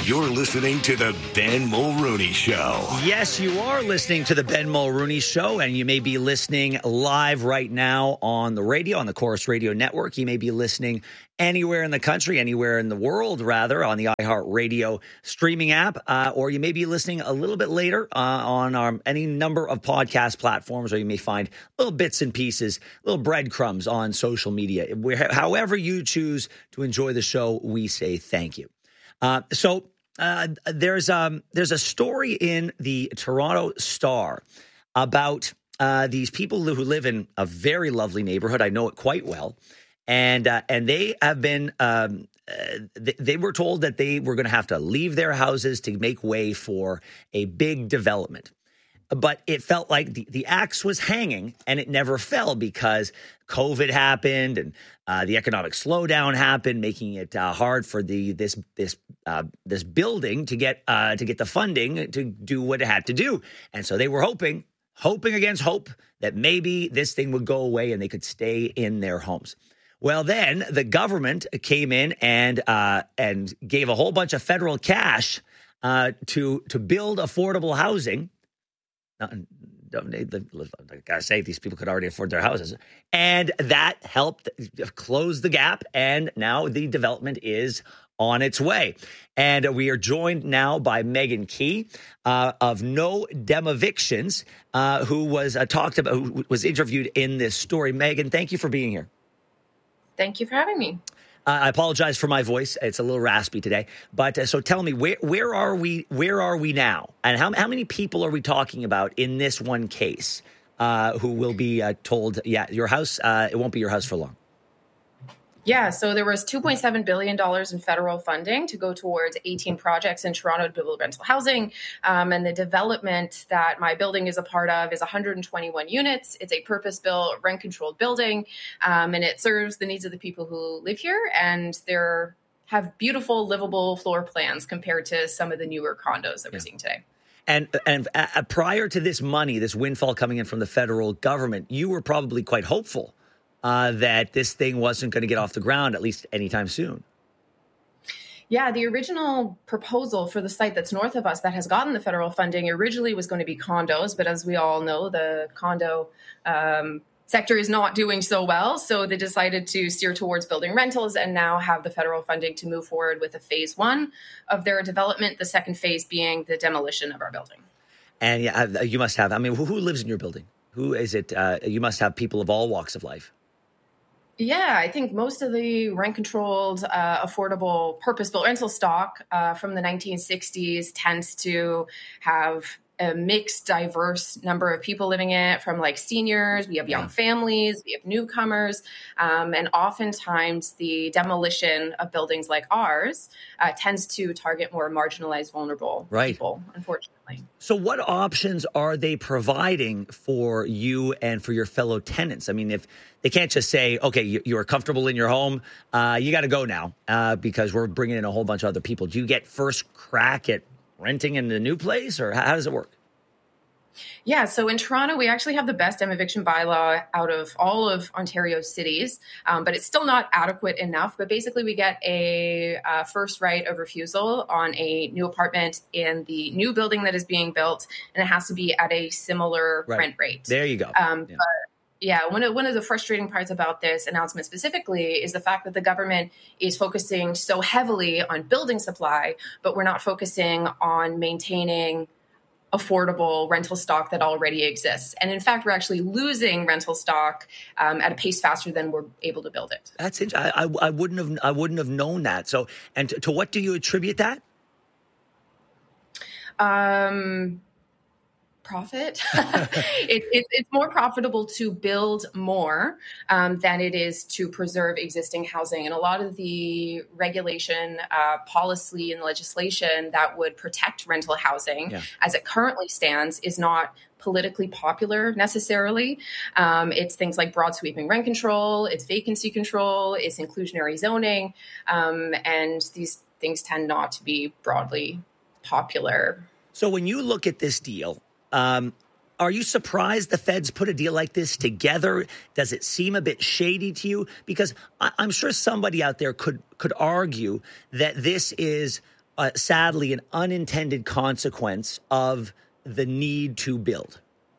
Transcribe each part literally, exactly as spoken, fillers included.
You're listening to the Ben Mulrooney Show. Yes, you are listening to the Ben Mulrooney Show, and you may be listening live right now on the radio, on the Chorus Radio Network. You may be listening anywhere in the country, anywhere in the world, rather, on the iHeartRadio streaming app, uh, or you may be listening a little bit later uh, on our, any number of podcast platforms, or you may find little bits and pieces, little breadcrumbs on social media. However you choose to enjoy the show, we say thank you. Uh, so uh, there's um there's a story in the Toronto Star about uh, these people who live in a very lovely neighborhood. I know it quite well, and uh, and they have been um, uh, they, they were told that they were going to have to leave their houses to make way for a big development. But it felt like the, the axe was hanging and it never fell because COVID happened and uh, the economic slowdown happened, making it uh, hard for the this this uh, this building to get uh, to get the funding to do what it had to do. And so they were hoping, hoping against hope that maybe this thing would go away and they could stay in their homes. Well, then the government came in and uh, and gave a whole bunch of federal cash uh, to to build affordable housing. I gotta say, these people could already afford their houses. And that helped close the gap. And now the development is on its way. And we are joined now by Megan Key uh, of No Dem Evictions, uh, who was uh, talked about, who was interviewed in this story. Megan, thank you for being here. Thank you for having me. Uh, I apologize for my voice; it's a little raspy today. But uh, so, tell me, where where are we? Where are we now? And how how many people are we talking about in this one case uh, who will be uh, told, yeah, your house, uh, it won't be your house for long? Yeah, so there was two point seven billion dollars in federal funding to go towards eighteen projects in Toronto to build rental housing. Um, and the development that my building is a part of is one hundred twenty-one units. It's a purpose-built, rent-controlled building, um, and it serves the needs of the people who live here. And they're have beautiful, livable floor plans compared to some of the newer condos that yeah. we're seeing today. And and uh, prior to this money, this windfall coming in from the federal government, you were probably quite hopeful Uh, that this thing wasn't going to get off the ground, at least anytime soon. Yeah, the original proposal for the site that's north of us that has gotten the federal funding originally was going to be condos. But as we all know, the condo um, sector is not doing so well. So they decided to steer towards building rentals and now have the federal funding to move forward with a phase one of their development, the second phase being the demolition of our building. And yeah, you must have, I mean, who, who lives in your building? Who is it? Uh, you must have people of all walks of life. Yeah, I think most of the rent-controlled, uh, affordable, purpose-built rental stock uh, from the nineteen sixties tends to have a mixed, diverse number of people living in it, from like seniors, we have young families, we have newcomers, um, and oftentimes the demolition of buildings like ours uh, tends to target more marginalized, vulnerable right. people, unfortunately. So what options are they providing for you and for your fellow tenants? I mean, if they can't just say, okay, you, you're comfortable in your home, uh, you got to go now uh, because we're bringing in a whole bunch of other people. Do you get first crack at renting in the new place, or how, how does it work? Yeah, so in Toronto, we actually have the best dem eviction bylaw out of all of Ontario's cities, um, but it's still not adequate enough. But basically, we get a uh, first right of refusal on a new apartment in the new building that is being built, and it has to be at a similar right. rent rate. There you go. Um, yeah. But yeah, one of, one of the frustrating parts about this announcement specifically is the fact that the government is focusing so heavily on building supply, but we're not focusing on maintaining affordable rental stock that already exists. And in fact, we're actually losing rental stock um, at a pace faster than we're able to build it. That's it. I, I, I wouldn't have I wouldn't have known that. So, and to, to what do you attribute that? Um. Profit. it, it, it's more profitable to build more um, than it is to preserve existing housing. And a lot of the regulation, uh, policy, and legislation that would protect rental housing yeah. as it currently stands is not politically popular necessarily. Um, it's things like broad sweeping rent control, it's vacancy control, it's inclusionary zoning, um, and these things tend not to be broadly popular. So when you look at this deal, Um, are you surprised the feds put a deal like this together? Does it seem a bit shady to you? Because I, I'm sure somebody out there could could argue that this is uh, sadly, an unintended consequence of the need to build?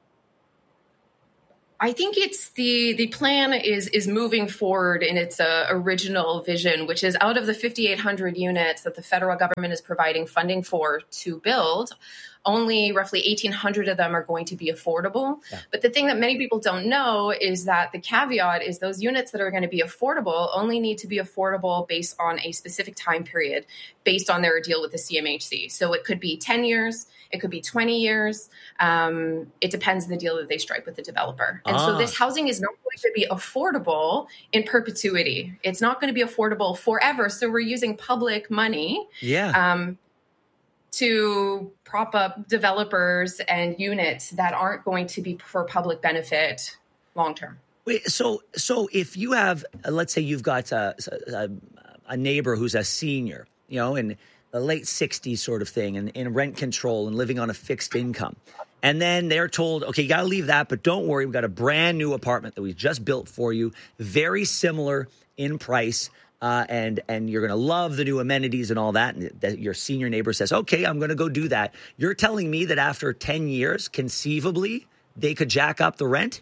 I think it's the the plan is is moving forward in its uh, original vision, which is out of the fifty-eight hundred units that the federal government is providing funding for to build, only roughly eighteen hundred of them are going to be affordable. Yeah. But the thing that many people don't know is that the caveat is those units that are going to be affordable only need to be affordable based on a specific time period, based on their deal with the C M H C. So it could be ten years. It could be twenty years. Um, it depends on the deal that they strike with the developer. And ah. so this housing is not going to be affordable in perpetuity. It's not going to be affordable forever. So we're using public money yeah. um, to prop up developers and units that aren't going to be for public benefit long term. Wait, so so if you have, uh, let's say you've got a, a, a neighbor who's a senior, you know, and the late sixties sort of thing, and in rent control and living on a fixed income. And then they're told, okay, you got to leave that, but don't worry, we've got a brand new apartment that we just built for you, very similar in price, uh, and and you're going to love the new amenities and all that. And that your senior neighbor says, okay, I'm going to go do that. You're telling me that after ten years, conceivably, they could jack up the rent?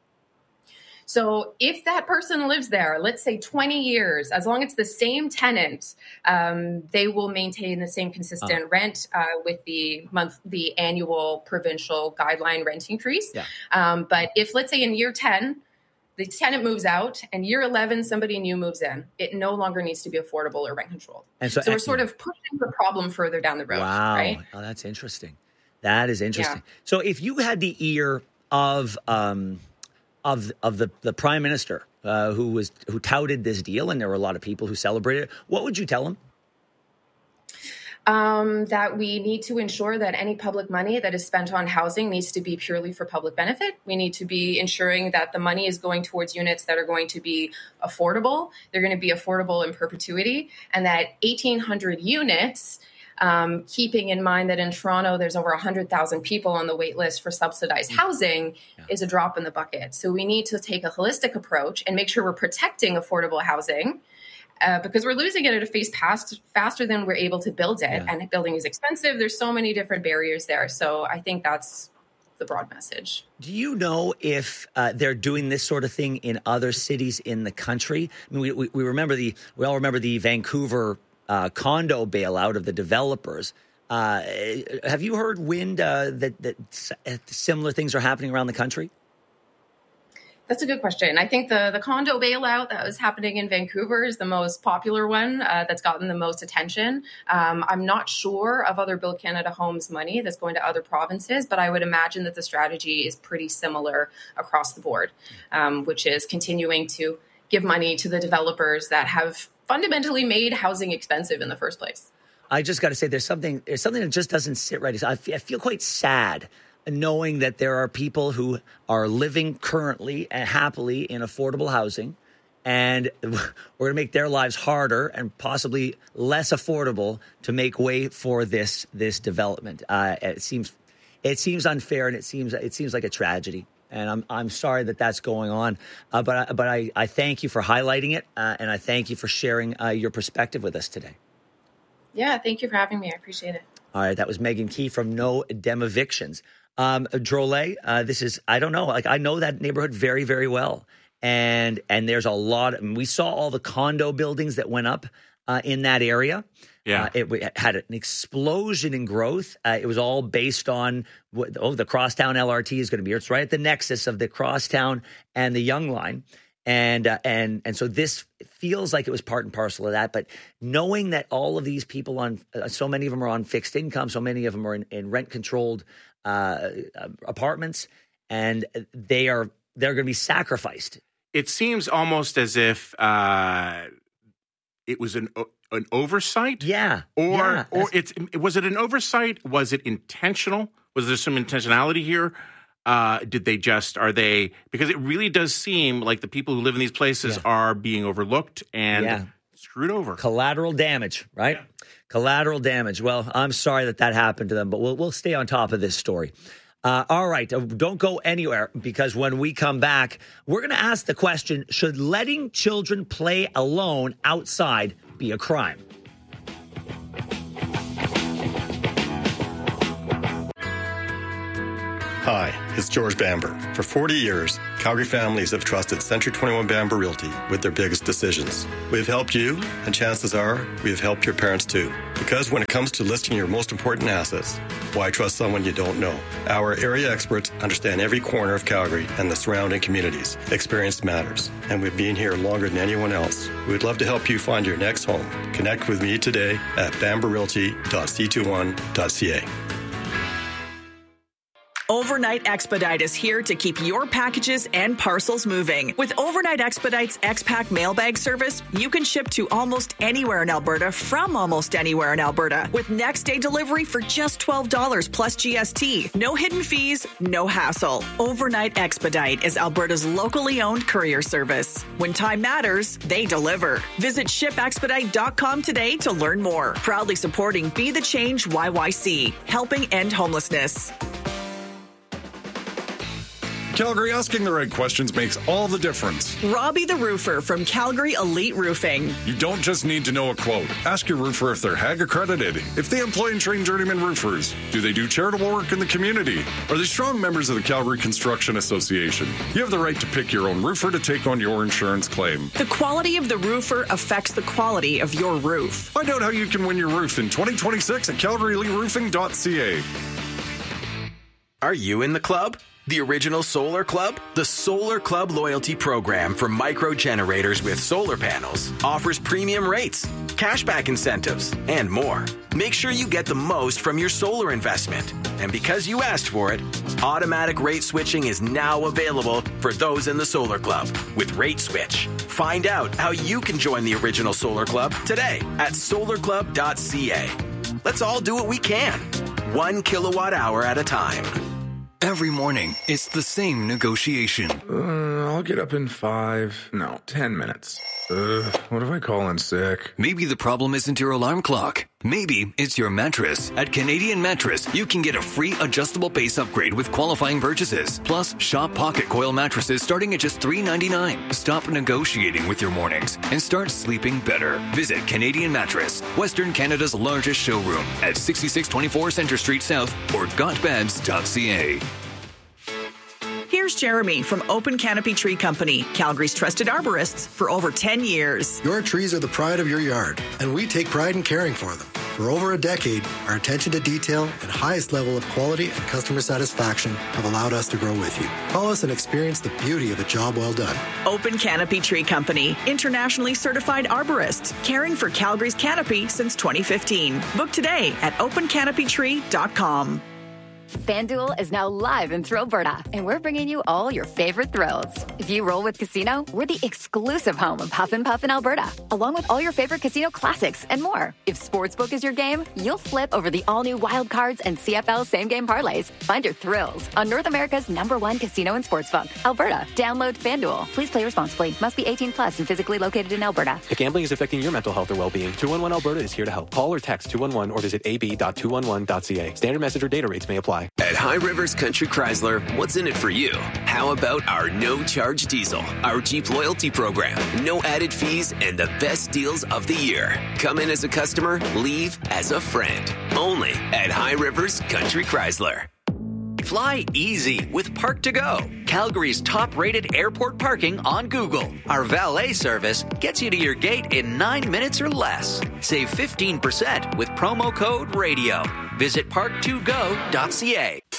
So if that person lives there, let's say twenty years, as long as it's the same tenant, um, they will maintain the same consistent oh. rent uh, with the month, the annual provincial guideline rent increase. Yeah. Um, but if, let's say in year ten, the tenant moves out and year eleven, somebody new moves in, it no longer needs to be affordable or rent controlled. And so, so we're sort of pushing the problem further down the road. Wow. Right? Oh, that's interesting. That is interesting. Yeah. So if you had the ear of... Um, of of the, the prime minister uh, who was who touted this deal, and there were a lot of people who celebrated it, what would you tell him? Um, that we need to ensure that any public money that is spent on housing needs to be purely for public benefit. We need to be ensuring that the money is going towards units that are going to be affordable. They're going to be affordable in perpetuity, and that eighteen hundred units, Um, keeping in mind that in Toronto, there's over one hundred thousand people on the wait list for subsidized housing, yeah. is a drop in the bucket. So we need to take a holistic approach and make sure we're protecting affordable housing uh, because we're losing it at a pace past, faster than we're able to build it. Yeah. And building is expensive. There's so many different barriers there. So I think that's the broad message. Do you know if uh, they're doing this sort of thing in other cities in the country? I mean, we, we, we remember the we all remember the Vancouver Uh, condo bailout of the developers. Uh, have you heard wind uh, that, that similar things are happening around the country? That's a good question. I think the, the condo bailout that was happening in Vancouver is the most popular one uh, that's gotten the most attention. Um, I'm not sure of other Build Canada Homes money that's going to other provinces, but I would imagine that the strategy is pretty similar across the board, um, which is continuing to give money to the developers that have fundamentally made housing expensive in the first place. I just got to say, there's something there's something that just doesn't sit right. I feel, I feel quite sad knowing that there are people who are living currently and happily in affordable housing, and we're going to make their lives harder and possibly less affordable to make way for this this development. Uh, it seems it seems unfair, and it seems it seems like a tragedy. And I'm I'm sorry that that's going on, uh, but I, but I, I thank you for highlighting it, uh, and I thank you for sharing uh, your perspective with us today. Yeah, thank you for having me. I appreciate it. All right, that was Megan Key from No Dem Evictions. Um, Drolet, uh, this is I don't know, like I know that neighborhood very very well, and and there's a lot. I mean, we saw all the condo buildings that went up uh, in that area. Yeah, uh, it, it had an explosion in growth. Uh, it was all based on what, oh, the Crosstown L R T is going to be here. It's right at the nexus of the Crosstown and the Yonge Line, and uh, and and so this feels like it was part and parcel of that. But knowing that all of these people on, uh, so many of them are on fixed income, so many of them are in, in rent controlled uh, apartments, and they are they're going to be sacrificed. It seems almost as if uh, it was an. An oversight? Yeah. Or yeah, or it's was it an oversight? Was it intentional? Was there some intentionality here? Uh, did they just, are they, because it really does seem like the people who live in these places yeah. are being overlooked and yeah. screwed over. Collateral damage, right? Yeah. Collateral damage. Well, I'm sorry that that happened to them, but we'll we'll stay on top of this story. Uh, all right, don't go anywhere, because when we come back, we're going to ask the question, should letting children play alone outside be a crime? Hi, it's George Bamber. For forty years, Calgary families have trusted Century twenty-one Bamber Realty with their biggest decisions. We have helped you, and chances are we have helped your parents too. Because when it comes to listing your most important assets, why trust someone you don't know? Our area experts understand every corner of Calgary and the surrounding communities. Experience matters, and we've been here longer than anyone else. We would love to help you find your next home. Connect with me today at bamber realty dot c twenty-one dot c a. Overnight Expedite is here to keep your packages and parcels moving. With Overnight Expedite's X-Pack mailbag service, you can ship to almost anywhere in Alberta from almost anywhere in Alberta with next day delivery for just twelve dollars plus G S T. No hidden fees, no hassle. Overnight Expedite is Alberta's locally owned courier service. When time matters, they deliver. Visit ship expedite dot com today to learn more. Proudly supporting Be the Change Y Y C, helping end homelessness. Calgary, asking the right questions makes all the difference. Robbie the Roofer from Calgary Elite Roofing. You don't just need to know a quote. Ask your roofer if they're H A G accredited, if they employ and train journeyman roofers. Do they do charitable work in the community? Are they strong members of the Calgary Construction Association? You have the right to pick your own roofer to take on your insurance claim. The quality of the roofer affects the quality of your roof. Find out how you can win your roof in twenty twenty-six at calgary elite roofing dot c a. Are you in the club? The original Solar Club? The Solar Club loyalty program for micro generators with solar panels offers premium rates, cashback incentives, and more. Make sure you get the most from your solar investment. And because you asked for it, automatic rate switching is now available for those in the Solar Club with Rate Switch. Find out how you can join the original Solar Club today at solar club dot c a. Let's all do what we can, one kilowatt hour at a time. Every morning, it's the same negotiation. Uh, I'll get up in five, no, ten minutes. Uh, what if I call in sick? Maybe the problem isn't your alarm clock. Maybe it's your mattress. At Canadian Mattress, you can get a free adjustable base upgrade with qualifying purchases. Plus, shop pocket coil mattresses starting at just three dollars. Stop negotiating with your mornings and start sleeping better. Visit Canadian Mattress, Western Canada's largest showroom at sixty-six twenty-four Centre Street South or got beds dot c a. Here's Jeremy from Open Canopy Tree Company, Calgary's trusted arborists for over ten years. Your trees are the pride of your yard, and we take pride in caring for them. For over a decade, our attention to detail and highest level of quality and customer satisfaction have allowed us to grow with you. Call us and experience the beauty of a job well done. Open Canopy Tree Company, internationally certified arborists, caring for Calgary's canopy since twenty fifteen. Book today at open canopy tree dot com. FanDuel is now live in Thrillberta, and we're bringing you all your favorite thrills. If you roll with Casino, we're the exclusive home of Huff and Puff in Alberta, along with all your favorite casino classics and more. If Sportsbook is your game, you'll flip over the all-new Wild Cards and C F L same-game parlays. Find your thrills on North America's number one casino and sportsbook, Alberta. Download FanDuel. Please play responsibly. Must be eighteen plus and physically located in Alberta. If gambling is affecting your mental health or well-being, two one one Alberta is here to help. Call or text two one one or visit a b dot two one one dot c a. Standard message or data rates may apply. At High Rivers Country Chrysler, what's in it for you? How about our no-charge diesel, our Jeep loyalty program, no added fees, and the best deals of the year? Come in as a customer, leave as a friend. Only at High Rivers Country Chrysler. Fly easy with Park to Go, Calgary's top-rated airport parking on Google. Our valet service gets you to your gate in nine minutes or less. Save fifteen percent with promo code RADIO. Visit park to go dot c a.